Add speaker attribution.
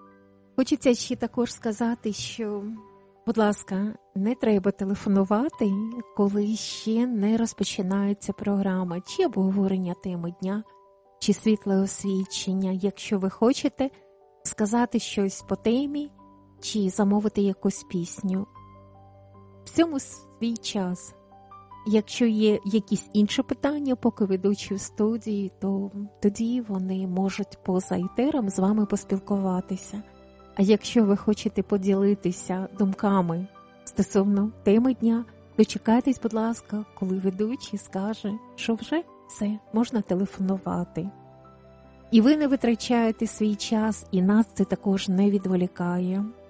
Speaker 1: Хочеться ще також сказати, що, будь ласка, не треба телефонувати, коли ще не розпочинається програма, чи обговорення теми дня, чи світле освічення. Якщо ви хочете сказати щось по темі, чи замовити якусь пісню. Всьому свій час. Якщо є якісь інші питання, поки ведучі в студії, то тоді вони можуть поза етером з вами поспілкуватися. А якщо ви хочете поділитися думками стосовно теми дня, дочекайтесь, будь ласка, коли ведучий скаже, що вже все, можна телефонувати. І ви не витрачаєте свій час, і нас це також не відволікає.